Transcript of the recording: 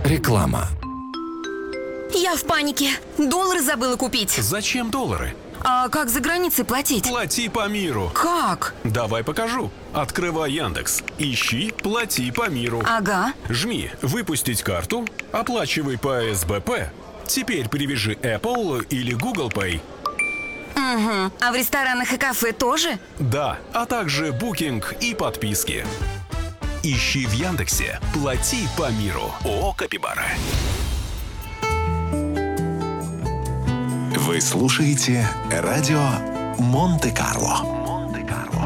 Реклама. Я в панике. Доллары забыла купить. Зачем доллары? А как за границей платить? Плати по миру. Как? Давай покажу. Открывай Яндекс. Ищи «Плати по миру». Ага. Жми «Выпустить карту», оплачивай по СБП. Теперь привяжи Apple или Google Pay. Угу. А в ресторанах и кафе тоже? Да, а также букинг и подписки. Ищи в Яндексе «Плати по миру». ООО «Капибара». Вы слушаете радио Монте-Карло.